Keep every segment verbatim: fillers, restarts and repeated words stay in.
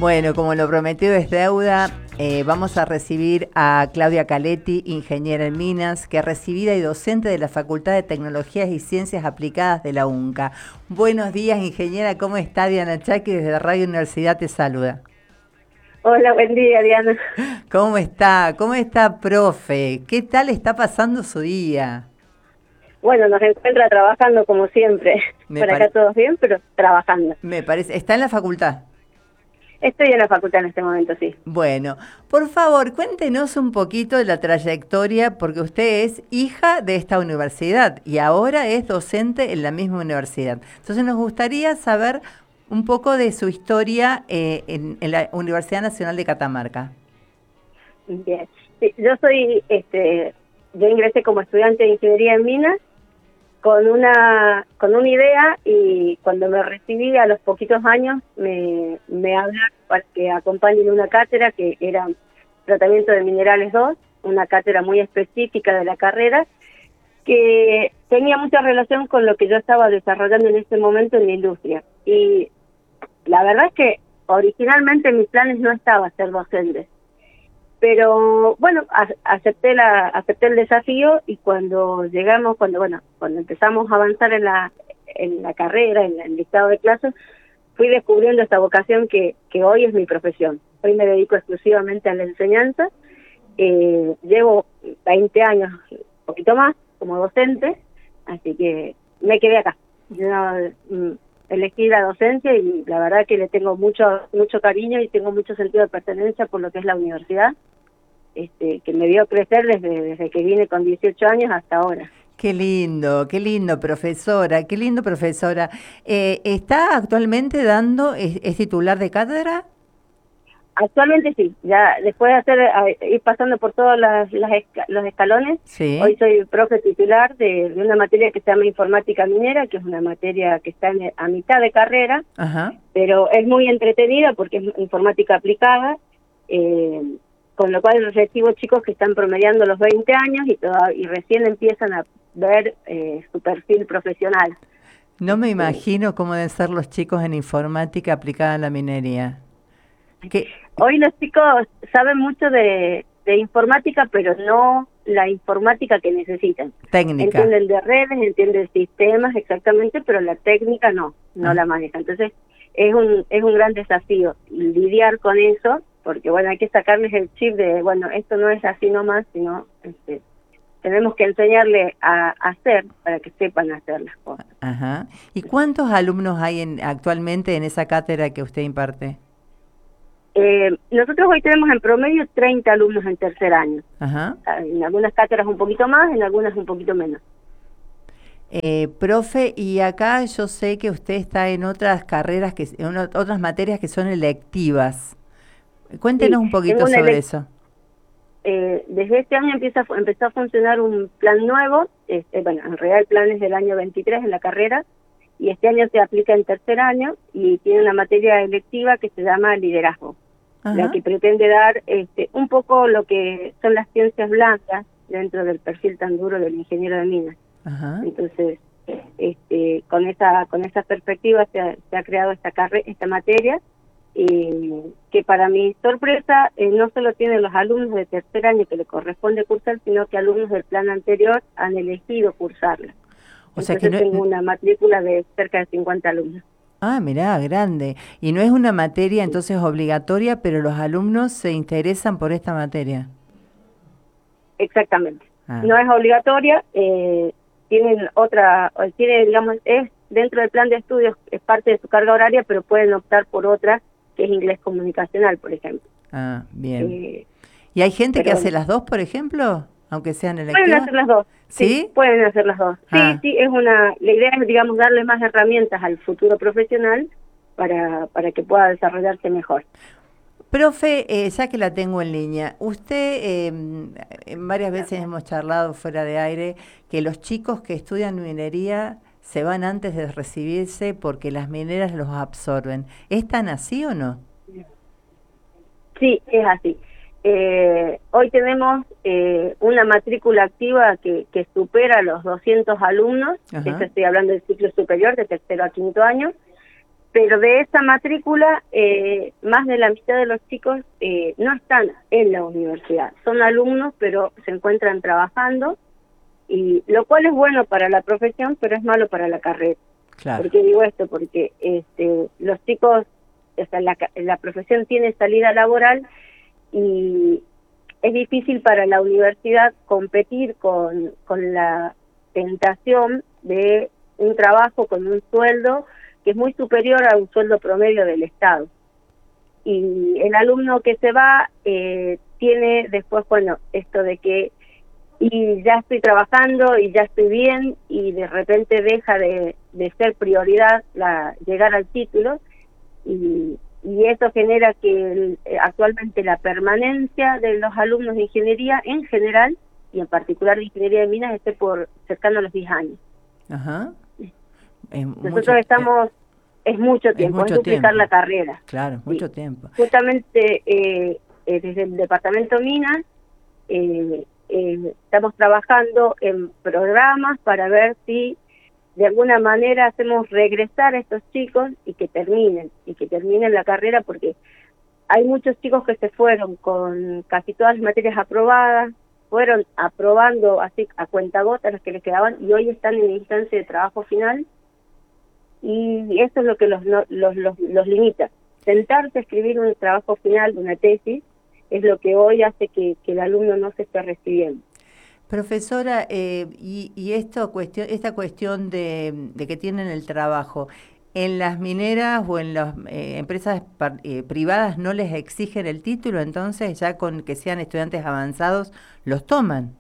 Bueno, como lo prometido es deuda, eh, vamos a recibir a Claudia Caletti, ingeniera en minas, que es recibida y docente de la Facultad de Tecnologías y Ciencias Aplicadas de la UNCA. Buenos días, ingeniera, ¿cómo está? Diana Chaki desde Radio Universidad te saluda. Hola, buen día, Diana. ¿Cómo está? ¿Cómo está, profe? ¿Qué tal está pasando su día? Bueno, nos encuentra trabajando como siempre. Me Por pare- acá todos bien, pero trabajando. Me parece, ¿está en la facultad? Estoy en la facultad en este momento, sí. Bueno, por favor, cuéntenos un poquito de la trayectoria, porque usted es hija de esta universidad y ahora es docente en la misma universidad. Entonces nos gustaría saber un poco de su historia eh, en, en la Universidad Nacional de Catamarca. Bien. Sí, yo soy, este, yo ingresé como estudiante de ingeniería en minas con una con una idea, y cuando me recibí a los poquitos años me, me hablaron para que acompañe en una cátedra que era tratamiento de minerales dos, una cátedra muy específica de la carrera que tenía mucha relación con lo que yo estaba desarrollando en ese momento en la industria. Y la verdad es que originalmente en mis planes no estaba ser docente, pero bueno, a- acepté la acepté el desafío, y cuando llegamos, cuando bueno, cuando empezamos a avanzar en la en la carrera, en el listado de clases, fui descubriendo esta vocación que que hoy es mi profesión. Hoy me dedico exclusivamente a la enseñanza. Eh, llevo veinte años, un poquito más, como docente, así que me quedé acá. Yo mm, elegí la docencia y la verdad que le tengo mucho mucho cariño y tengo mucho sentido de pertenencia por lo que es la universidad, este, que me vio crecer desde, desde que vine con dieciocho años hasta ahora. Qué lindo, qué lindo, profesora, qué lindo, profesora. Eh, ¿está actualmente dando, es, es titular de cátedra? Actualmente sí, ya después de hacer a- ir pasando por todos las, las esca- los escalones, Sí. hoy soy profe titular de, de una materia que se llama informática minera, que es una materia que está en- a mitad de carrera, Ajá. pero es muy entretenida porque es informática aplicada, eh, con lo cual recibo chicos que están promediando los veinte años y, toda, y recién empiezan a ver eh, su perfil profesional. No me Este, imagino cómo deben ser los chicos en informática aplicada a la minería. ¿Qué? Hoy los chicos saben mucho de, de informática, pero no la informática que necesitan. Técnica. Entienden de redes, entienden sistemas exactamente, pero la técnica no, no Ah. la manejan. Entonces es un es un gran desafío lidiar con eso, porque bueno, hay que sacarles el chip de, bueno, esto no es así nomás, sino este, tenemos que enseñarle a hacer para que sepan hacer las cosas. Ajá. ¿Y cuántos alumnos hay en, actualmente en esa cátedra que usted imparte? Eh, nosotros hoy tenemos en promedio treinta alumnos en tercer año. Ajá. En algunas cátedras un poquito más, en algunas un poquito menos. Eh, profe, y acá yo sé que usted está en otras carreras, que en o- otras materias que son electivas. Cuéntenos Sí, un poquito tengo una sobre elec- eso. eh, desde este año empieza a fu- empezó a funcionar un plan nuevo. Este, bueno, en realidad el plan es del año veintitrés en la carrera, y este año se aplica en tercer año y tiene una materia electiva que se llama liderazgo, la Ajá. que pretende dar este, un poco lo que son las ciencias blancas dentro del perfil tan duro del ingeniero de minas. Ajá. Entonces, este, con esa con esa perspectiva se ha, se ha creado esta carre esta materia, y que para mi sorpresa eh, no solo tienen los alumnos de tercer año que le corresponde cursar, sino que alumnos del plan anterior han elegido cursarla. O sea que Entonces no, tengo una matrícula de cerca de cincuenta alumnos. ah, mirá, grande. Y no es una materia entonces obligatoria, pero los alumnos se interesan por esta materia. Exactamente. Ah. No es obligatoria, eh, tienen otra, o tiene, digamos, es dentro del plan de estudios, es parte de su carga horaria, pero pueden optar por otra, que es inglés comunicacional, por ejemplo. Ah, bien. Eh, ¿Y hay gente que pero hace bueno, las dos, por ejemplo? Aunque sean pueden electivas. hacer las dos, sí, ¿Sí? pueden hacer las dos. Sí, Ah. sí, es una, la idea es, digamos, darle más herramientas al futuro profesional para, para que pueda desarrollarse mejor. Profe, eh, ya que la tengo en línea, usted, eh, varias veces hemos charlado fuera de aire, que los chicos que estudian minería se van antes de recibirse porque las mineras los absorben. ¿Es tan así o no? Sí, es así. Eh, hoy tenemos eh, una matrícula activa que, que supera los doscientos alumnos. Ajá. Eso estoy hablando del ciclo superior, de tercero a quinto año, pero de esa matrícula, eh, más de la mitad de los chicos eh, no están en la universidad. Son alumnos, pero se encuentran trabajando, y lo cual es bueno para la profesión, pero es malo para la carrera. Claro. ¿Por qué digo esto? Porque este, los chicos, o sea, la, la profesión tiene salida laboral y es difícil para la universidad competir con, con la tentación de un trabajo con un sueldo que es muy superior a un sueldo promedio del Estado. Y el alumno que se va eh, tiene después, bueno, esto de que y ya estoy trabajando y ya estoy bien, y de repente deja de, de ser prioridad la llegar al título, y, y eso genera que el, actualmente la permanencia de los alumnos de ingeniería en general, y en particular de ingeniería de minas, esté por cercano a los diez años. Ajá. Es Nosotros mucho, estamos, es, es mucho tiempo, es, mucho es duplicar tiempo. la carrera. Claro, mucho sí. tiempo. Justamente eh, eh, desde el departamento Minas, eh, Eh, estamos trabajando en programas para ver si de alguna manera hacemos regresar a estos chicos y que terminen, y que terminen la carrera, porque hay muchos chicos que se fueron con casi todas las materias aprobadas, fueron aprobando así a cuentagotas las que les quedaban, y hoy están en instancia de trabajo final, y eso es lo que los, los, los, los limita. Sentarse a escribir un trabajo final, una tesis, es lo que hoy hace que, que el alumno no se esté recibiendo. Profesora, eh, y, y esto cuestión, esta cuestión de, de que tienen el trabajo, ¿en las mineras o en las eh, empresas par, eh, privadas no les exigen el título? Entonces, ya con que sean estudiantes avanzados, ¿los toman?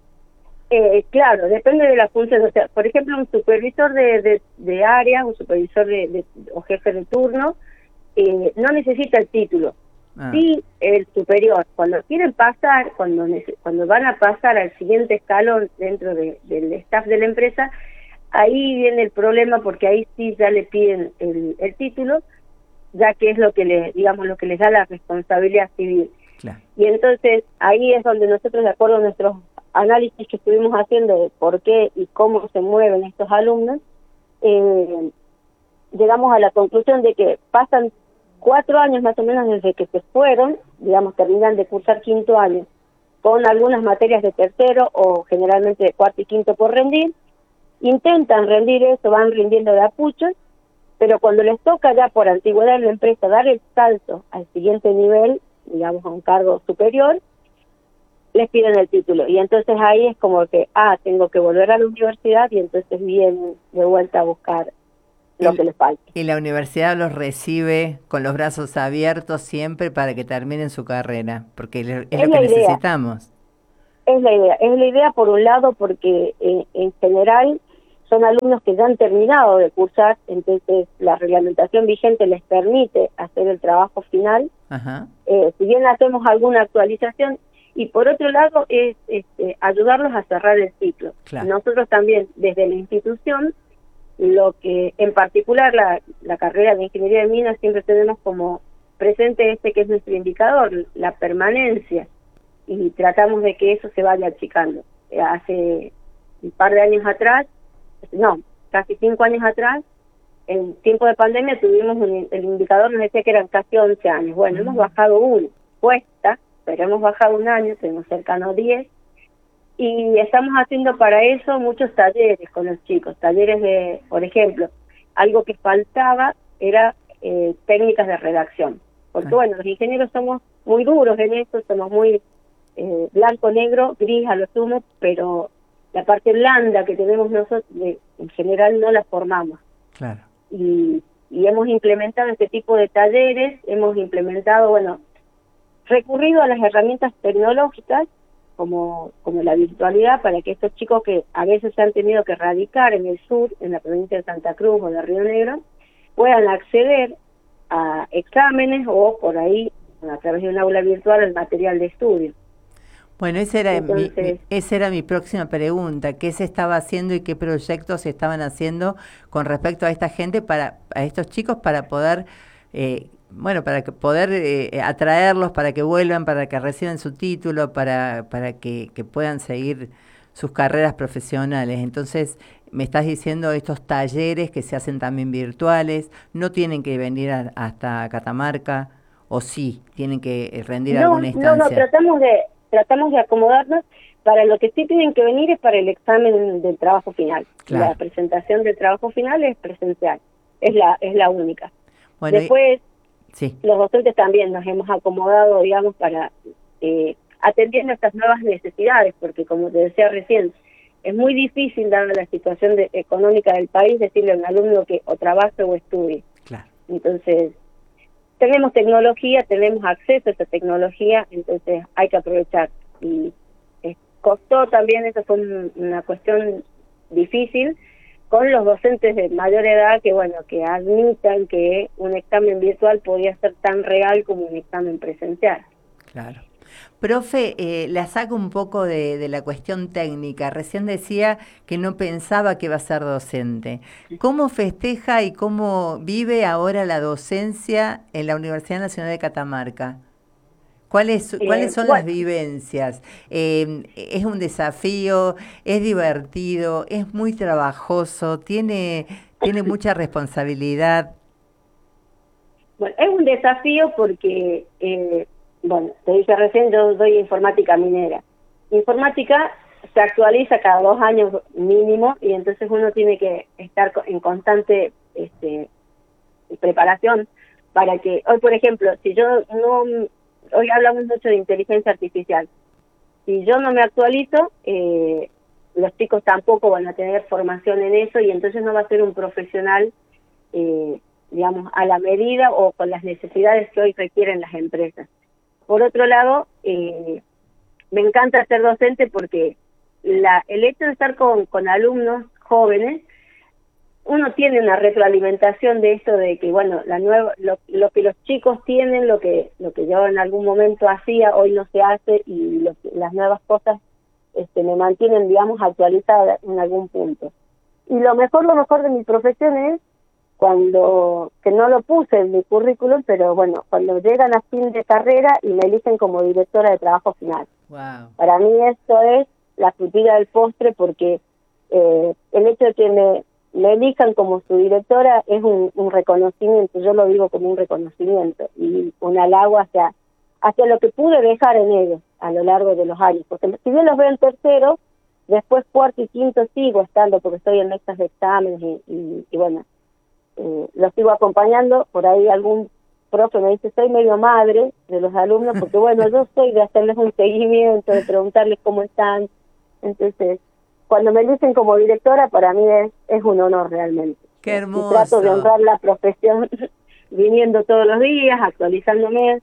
Eh, claro, depende de la función. O sea, por ejemplo, un supervisor de, de, de área, un supervisor de, de, o jefe de turno, eh, no necesita el título. Ah. Sí, el superior, cuando quieren pasar, cuando cuando van a pasar al siguiente escalón dentro de, del staff de la empresa, ahí viene el problema, porque ahí sí ya le piden el, el título, ya que es lo que le, digamos, lo que les da la responsabilidad civil. Claro. Y entonces ahí es donde nosotros, de acuerdo a nuestros análisis que estuvimos haciendo de por qué y cómo se mueven estos alumnos, eh, llegamos a la conclusión de que pasan cuatro años más o menos desde que se fueron, digamos, terminan de cursar quinto año, con algunas materias de tercero o generalmente de cuarto y quinto por rendir, intentan rendir eso, van rindiendo de apuchos, pero cuando les toca ya por antigüedad en la empresa dar el salto al siguiente nivel, digamos a un cargo superior, les piden el título, y entonces ahí es como que, ah, tengo que volver a la universidad, y entonces vienen de vuelta a buscar lo que les falta. Y la universidad los recibe con los brazos abiertos siempre para que terminen su carrera, porque es, es lo que necesitamos. Es la idea, es la idea por un lado, porque eh, en general son alumnos que ya han terminado de cursar, entonces la reglamentación vigente les permite hacer el trabajo final. Ajá. Eh, si bien hacemos alguna actualización, y por otro lado es este, ayudarlos a cerrar el ciclo. Claro. Nosotros también desde la institución, lo que en particular la, la carrera de ingeniería de minas, siempre tenemos como presente este que es nuestro indicador, la permanencia, y tratamos de que eso se vaya achicando. Hace un par de años atrás, no, casi cinco años atrás, en tiempo de pandemia tuvimos un, el indicador nos decía que eran casi once años. Bueno, uh-huh. hemos bajado uno, cuesta, pero hemos bajado un año, tenemos cercano a diez, y estamos haciendo para eso muchos talleres con los chicos, talleres de, por ejemplo, algo que faltaba era eh, técnicas de redacción, porque bueno, los ingenieros somos muy duros en esto, somos muy eh, blanco-negro, gris a lo sumo, pero la parte blanda que tenemos nosotros, de, en general no la formamos. Claro. Y, y hemos implementado este tipo de talleres, hemos implementado, bueno, recurrido a las herramientas tecnológicas, como, como la virtualidad, para que estos chicos que a veces se han tenido que radicar en el sur, en la provincia de Santa Cruz o de Río Negro, puedan acceder a exámenes o por ahí, a través de un aula virtual, al material de estudio. Bueno, esa era, Entonces, mi, mi, esa era mi próxima pregunta. ¿Qué se estaba haciendo y qué proyectos se estaban haciendo con respecto a esta gente, para a estos chicos, para poder... Eh, bueno, para que poder eh, atraerlos, para que vuelvan, para que reciban su título, para para que, que puedan seguir sus carreras profesionales. Entonces, me estás diciendo estos talleres que se hacen también virtuales, no tienen que venir a, hasta Catamarca, o sí, tienen que rendir No, alguna no, no, instancia. tratamos de, tratamos de acomodarnos. Para lo que sí tienen que venir es para el examen del trabajo final. Claro. La presentación del trabajo final es presencial, es la, es la única. Bueno, Después, y, sí. los docentes también nos hemos acomodado, digamos, para eh, atender nuestras nuevas necesidades, porque como te decía recién, es muy difícil, dada la situación de, económica del país, decirle a un alumno que o trabaje o estudie. Claro. Entonces, tenemos tecnología, tenemos acceso a esa tecnología, entonces hay que aprovechar. Y eh, costó también, eso fue un, una cuestión difícil, con los docentes de mayor edad que, bueno, que admitan que un examen virtual podía ser tan real como un examen presencial. Claro. Profe, eh, la saco un poco de, de la cuestión técnica. Recién decía que no pensaba que iba a ser docente. ¿Cómo festeja y cómo vive ahora la docencia en la Universidad Nacional de Catamarca? ¿Cuáles, ¿cuáles son eh, bueno, las vivencias? Eh, ¿Es un desafío? ¿Es divertido? ¿Es muy trabajoso? ¿Tiene, tiene mucha responsabilidad? Bueno, es un desafío porque... Eh, Bueno, te dije recién, yo doy informática minera. Informática se actualiza cada dos años mínimo y entonces uno tiene que estar en constante este, preparación para que, hoy por ejemplo, si yo no, hoy hablamos mucho de inteligencia artificial, si yo no me actualizo, eh, los chicos tampoco van a tener formación en eso y entonces no va a ser un profesional, eh, digamos, a la medida o con las necesidades que hoy requieren las empresas. Por otro lado, eh, me encanta ser docente porque la, el hecho de estar con, con alumnos jóvenes, uno tiene una retroalimentación de esto de que, bueno, la nueva, lo, lo que los chicos tienen, lo que lo que yo en algún momento hacía, hoy no se hace y lo, las nuevas cosas este, me mantienen, digamos, actualizada en algún punto. Y lo mejor, lo mejor de mi profesión es cuando, que no lo puse en mi currículum, pero bueno, cuando llegan a fin de carrera y me eligen como directora de trabajo final. Wow. Para mí esto es la frutilla del postre porque eh, el hecho de que me, me elijan como su directora es un, un reconocimiento, yo lo digo como un reconocimiento y un halago hacia, hacia lo que pude dejar en ellos a lo largo de los años, porque si bien los veo en tercero, después cuarto y quinto sigo estando porque estoy en mesas de exámenes y, y, y bueno, Eh, los sigo acompañando. Por ahí algún profe me dice, soy medio madre de los alumnos, porque bueno, yo soy de hacerles un seguimiento, de preguntarles cómo están. Entonces, cuando me dicen como directora, para mí es, es un honor realmente. ¡Qué hermoso! Y trato de honrar la profesión viniendo todos los días, actualizándome.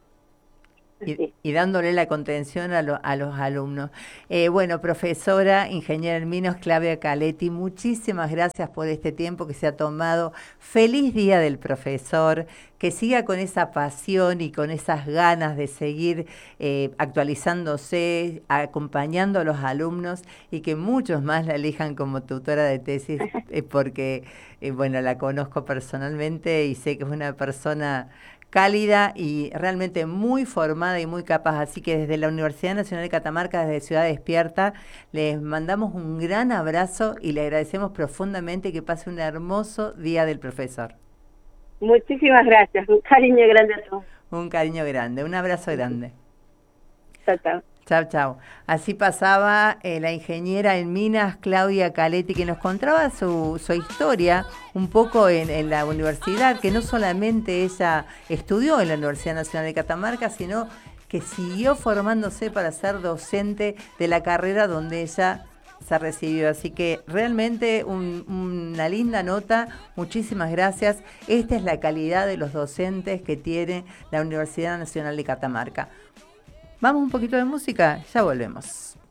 Y, Sí. y dándole la contención a, lo, a los alumnos. Eh, bueno, profesora, ingeniera en minas, Claudia Caletti, muchísimas gracias por este tiempo que se ha tomado. Feliz Día del Profesor, que siga con esa pasión y con esas ganas de seguir eh, actualizándose, acompañando a los alumnos y que muchos más la elijan como tutora de tesis, eh, porque, eh, bueno, la conozco personalmente y sé que es una persona cálida y realmente muy formada y muy capaz. Así que desde la Universidad Nacional de Catamarca, desde Ciudad Despierta, les mandamos un gran abrazo y le agradecemos profundamente que pase un hermoso Día del Profesor. Muchísimas gracias, un cariño grande a todos. Un cariño grande, un abrazo grande. Chao, chao. Chau, chau. Así pasaba eh, la ingeniera en minas, Claudia Caletti, que nos contaba su, su historia un poco en, en la universidad, que no solamente ella estudió en la Universidad Nacional de Catamarca, sino que siguió formándose para ser docente de la carrera donde ella se recibió. Así que realmente un, una linda nota. Muchísimas gracias. Esta es la calidad de los docentes que tiene la Universidad Nacional de Catamarca. Vamos un poquito de música, ya volvemos.